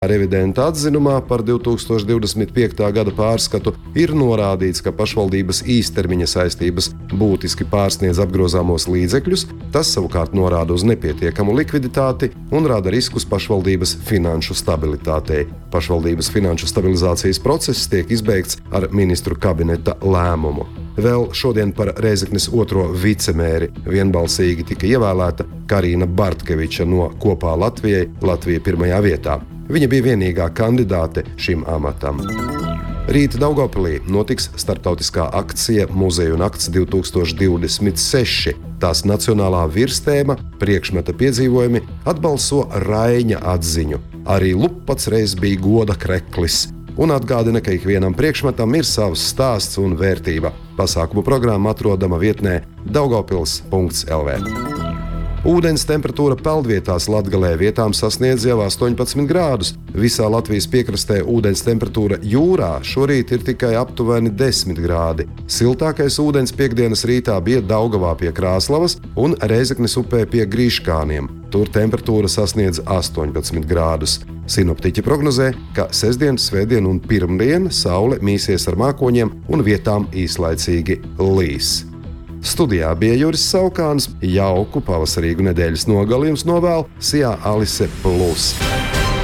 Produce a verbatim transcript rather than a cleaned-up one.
Revidenta atzinumā par divi tūkstoši divdesmit piektā gada pārskatu ir norādīts, ka pašvaldības īstermiņa saistības būtiski pārsniedz apgrozāmos līdzekļus, tas savukārt norāda uz nepietiekamu likviditāti un rada riskus pašvaldības finanšu stabilitātei. Pašvaldības finanšu stabilizācijas process tiek izbeigts ar ministru kabineta lēmumu. Vēl šodien par Rēzeknes otro vicemēri vienbalsīgi tika ievēlēta Karina Bartkeviča no Kopā Latvijai, Latvija pirmajā vietā. Viņa bija vienīgā kandidāte šim amatam. Rīt Daugavpilī notiks starptautiskā akcija Muzeju nakts divi tūkstoši divdesmit seši. Tās nacionālā virstēma priekšmeta piedzīvojumi atbalso Raiņa atziņu. Arī Lupats reiz bija goda kreklis. Un atgādina, ka ikvienam priekšmetam ir savs stāsts un vērtība. Pasākumu programma atrodama vietnē daugavpils punkts el vē. Ūdens temperatūra peldvietās Latgalē vietām sasniedz jau astoņpadsmit grādus. Visā Latvijas piekrastē ūdens temperatūra jūrā šorīt ir tikai aptuveni desmit grādi. Siltākais ūdens piekdienas rītā bija Daugavā pie Krāslavas un Rēzeknes upē pie Grīškāniem. Tur temperatūra sasniedz astoņpadsmit grādus. Sinoptiķi prognozē, ka sestdien, svētdien un pirmdien saule mīsies ar mākoņiem un vietām īslaicīgi līs. Studijā bija Juris Saukāns, jauku pavasarīgu nedēļas nogali jums novēl Sijā Alise Plus.